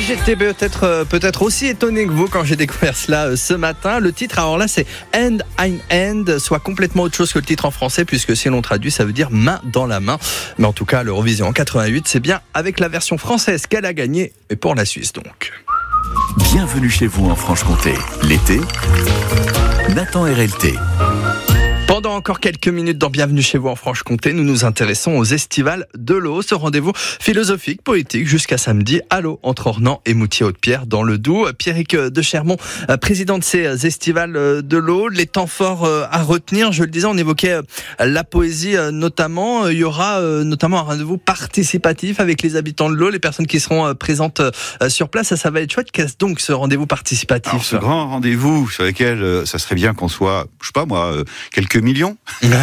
J'étais peut-être aussi étonné que vous quand j'ai découvert cela ce matin. Le titre, alors là, c'est Hand in Hand, soit complètement autre chose que le titre en français, puisque si l'on traduit, ça veut dire main dans la main. Mais en tout cas, l'Eurovision en 88, c'est bien avec la version française qu'elle a gagné, et pour la Suisse donc. Bienvenue chez vous en Franche-Comté. L'été, Nathan RLT. Pendant encore quelques minutes dans Bienvenue chez vous en Franche-Comté, nous nous intéressons aux estivales de l'eau. Ce rendez-vous philosophique, poétique, jusqu'à samedi à l'eau, entre Ornans et Moutier-Haute-Pierre dans le Doubs. Pierrick de Chermont, président de ces estivales de l'eau. Les temps forts à retenir, je le disais, on évoquait la poésie notamment. Il y aura notamment un rendez-vous participatif avec les habitants de l'eau, les personnes qui seront présentes sur place. Ça va être chouette. Qu'est-ce donc ce rendez-vous participatif? Alors, ce grand rendez-vous sur lequel ça serait bien qu'on soit, je sais pas moi, quelques millions.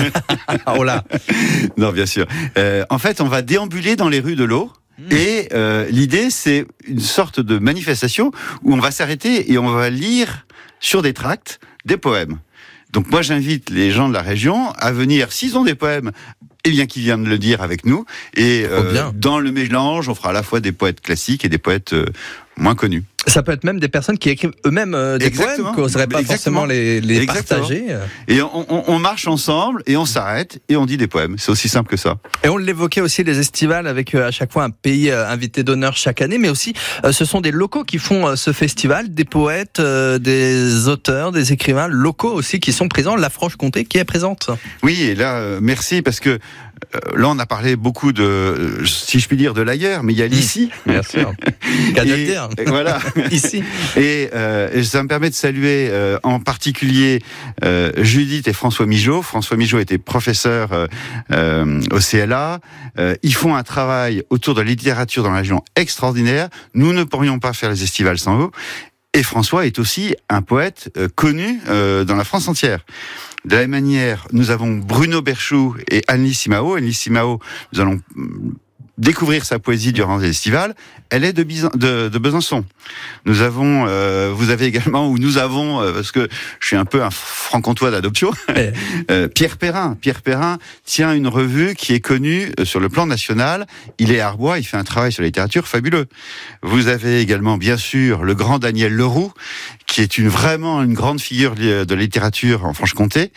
Oh là. Non, bien sûr. En fait, on va déambuler dans les rues de l'eau. Et l'idée, c'est une sorte de manifestation où on va s'arrêter et on va lire sur des tracts des poèmes. Donc moi, j'invite les gens de la région à venir, s'ils ont des poèmes, eh bien qu'ils viennent le dire avec nous. Et dans le mélange, on fera à la fois des poètes classiques et des poètes moins connus. Ça peut être même des personnes qui écrivent eux-mêmes des poèmes, qu'on n'oserait pas forcément les partager. Et on marche ensemble et on s'arrête et on dit des poèmes. C'est aussi simple que ça. Et on l'évoquait aussi, les estivales, avec à chaque fois un pays invité d'honneur chaque année, mais aussi ce sont des locaux qui font ce festival, des poètes, des auteurs, des écrivains locaux aussi qui sont présents, la Franche-Comté qui est présente. Oui, et là, merci, parce que là, on a parlé beaucoup de, si je puis dire, de l'ailleurs, mais il y a l'ici. Bien sûr. Qu'à le dire. Voilà. Ici. Et ça me permet de saluer en particulier Judith et François Migeot. François Migeot était professeur au CLA. Ils font un travail autour de la littérature dans la région extraordinaire. Nous ne pourrions pas faire les estivales sans eux. Et François est aussi un poète connu dans la France entière. De la même manière, nous avons Bruno Berchou et Anne-Lise Simao. Anne-Lise Simao, nous allons découvrir sa poésie durant les estivales. Elle est de Besançon. Nous avons, vous avez également, ou nous avons, parce que je suis un peu un franc-comtois d'adoption, Pierre Perrin. Pierre Perrin tient une revue qui est connue sur le plan national. Il est à Arbois, il fait un travail sur la littérature fabuleux. Vous avez également, bien sûr, le grand Daniel Leroux, qui est vraiment une grande figure de la littérature en Franche-Comté.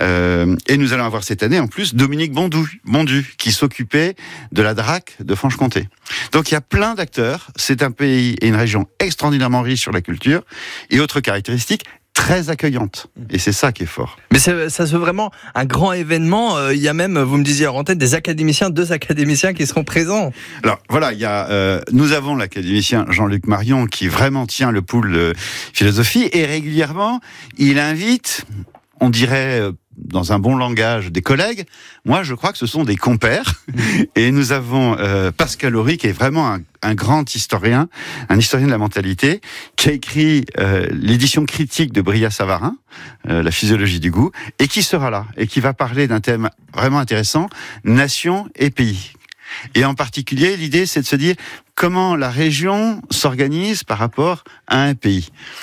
Et nous allons avoir cette année, en plus, Dominique Bondu, qui s'occupait de la DRAC de Franche-Comté. Donc il y a plein d'acteurs. C'est un pays et une région extraordinairement riche sur la culture. Et autre caractéristique, très accueillante. Et c'est ça qui est fort. Mais ça se veut vraiment un grand événement. Il y a même, vous me disiez en tête, deux académiciens qui seront présents. Alors voilà, il y a, nous avons l'académicien Jean-Luc Marion qui vraiment tient le pouls de philosophie et régulièrement, il invite, on dirait dans un bon langage, des collègues. Moi, je crois que ce sont des compères. Et nous avons Pascal Horry, qui est vraiment un grand historien, un historien de la mentalité, qui a écrit l'édition critique de Brillat-Savarin, la physiologie du goût, et qui sera là, et qui va parler d'un thème vraiment intéressant, nation et pays. Et en particulier, l'idée, c'est de se dire comment la région s'organise par rapport à un pays.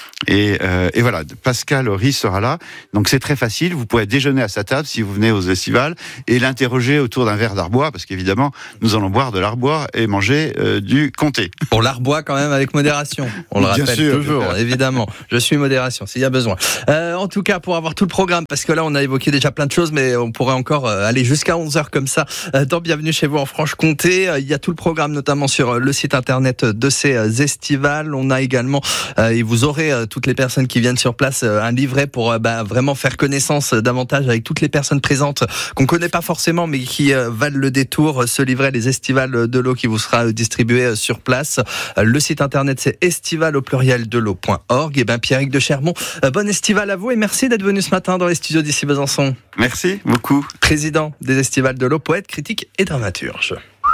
Et voilà, Pascal Horry sera là. Donc c'est très facile, vous pourrez déjeuner à sa table si vous venez aux estivales et l'interroger autour d'un verre d'Arbois, parce qu'évidemment, nous allons boire de l'Arbois et manger du comté. Pour l'Arbois quand même avec modération. On le rappelle toujours, évidemment. Je suis modération, s'il y a besoin. En tout cas, pour avoir tout le programme, parce que là, on a évoqué déjà plein de choses, mais on pourrait encore aller jusqu'à 11h comme ça dans Bienvenue chez vous en Franche-Comté. Il y a tout le programme, notamment sur le site internet de ces estivales. On a également, et vous aurez toutes les personnes qui viennent sur place, un livret pour vraiment faire connaissance davantage avec toutes les personnes présentes qu'on connaît pas forcément, mais qui valent le détour. Ce livret, les estivales de l'eau, qui vous sera distribué sur place. Le site internet, c'est estival@del'eau.org. Et Pierrick de Chermont, bonne estivale à vous et merci d'être venu ce matin dans les studios d'ici Besançon. Merci beaucoup. Président des estivales de l'eau, poète, critique et dramaturge.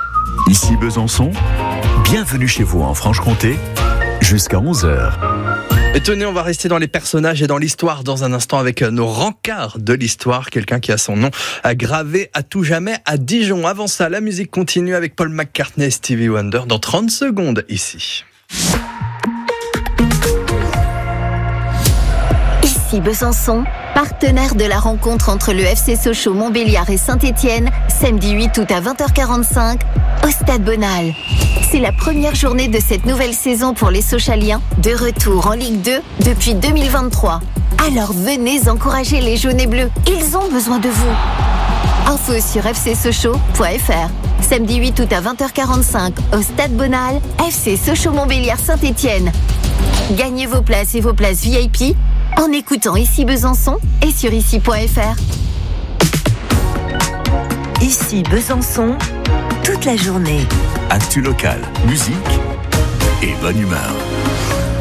Ici Besançon, bienvenue chez vous en Franche-Comté, jusqu'à 11h. Et tenez, on va rester dans les personnages et dans l'histoire dans un instant avec nos rencarts de l'histoire. Quelqu'un qui a son nom gravé à tout jamais à Dijon. Avant ça, la musique continue avec Paul McCartney et Stevie Wonder dans 30 secondes ici. Ici Besançon, partenaire de la rencontre entre le FC Sochaux Montbéliard et Saint-Étienne, samedi 8 août à 20h45 au Stade Bonal. C'est la première journée de cette nouvelle saison pour les Sochaliens, de retour en Ligue 2 depuis 2023. Alors venez encourager les jaunes et bleus, ils ont besoin de vous. Info sur fcsochaux.fr. Samedi 8 août à 20h45 au Stade Bonal, FC Sochaux-Montbéliard Saint-Étienne. Gagnez vos places et vos places VIP en écoutant Ici Besançon et sur ici.fr. Ici Besançon, toute la journée. Actu local, musique et bonne humeur.